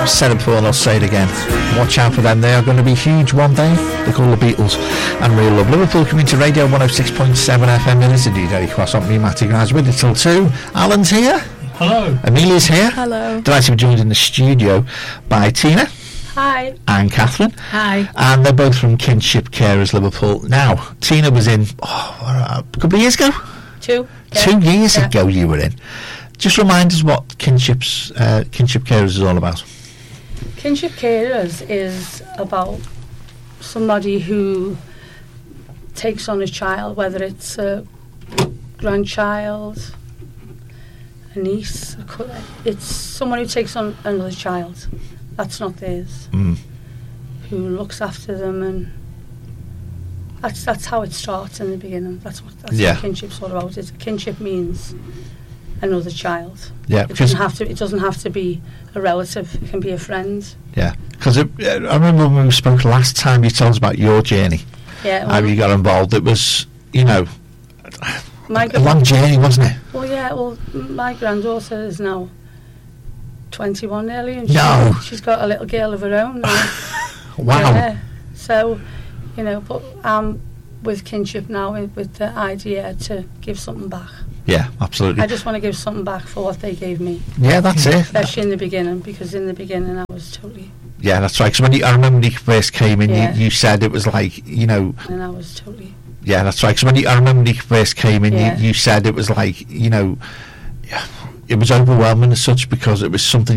Said it before and I'll say it again. Watch out for them. They are going to be huge one day. They're called the Beatles. And Real Love. Liverpool Community Radio 106.7 FM. It is indeed Eddie Cross. I'm me, Matty Graz, with you till 2. Alan's here. Hello. Amelia's here. Hello. Delighted to be joined in the studio by Tina. Hi. And Catherine. Hi. And they're both from Kinship Carers Liverpool. Now, Tina was in a couple of years ago? 2. Yeah. 2 years ago you were in. Just remind us what Kinship Carers is all about. Kinship Carers is about somebody who takes on a child, whether it's a grandchild, a niece, it's someone who takes on another child that's not theirs, who looks after them, and that's how it starts in the beginning. That's what kinship's all about. Kinship means another child. Yeah, it doesn't have to be a relative. It can be a friend. Yeah, because I remember when we spoke last time, you told us about your journey. Yeah, how you got involved. It was, a long journey, wasn't it? Well, yeah. Well, my granddaughter is now 21 nearly, and she's got a little girl of her own now. Wow. Yeah. So, but I'm with Kinship now with the idea to give something back. Yeah, absolutely. I just want to give something back for what they gave me. Yeah, that's it. Especially in the beginning, because in the beginning I was totally... Yeah, that's right. Because I remember when you first came in, you said it was like, And I was totally... Yeah, that's right. Because I remember when you first came in, you said it was like, it was overwhelming as such, because it was something